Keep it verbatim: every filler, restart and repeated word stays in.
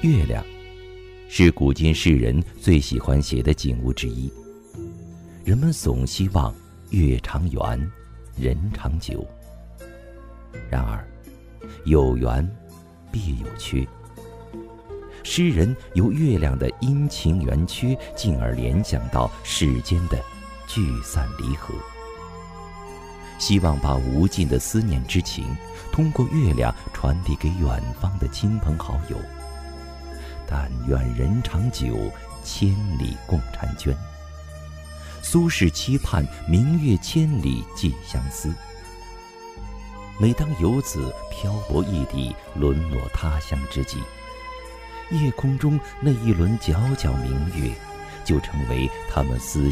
月亮是古今世人最喜欢写的景物之一，人们总希望月长圆，人长久。然而，有圆必有缺。诗人由月亮的阴晴圆缺，进而联想到世间的聚散离合，希望把无尽的思念之情通过月亮传递给远方的亲朋好友。但愿人长久，千里共婵娟。苏轼期盼明月千里寄相思。每当游子漂泊异地，沦落他乡之际，夜空中那一轮皎皎明月，就成为他们思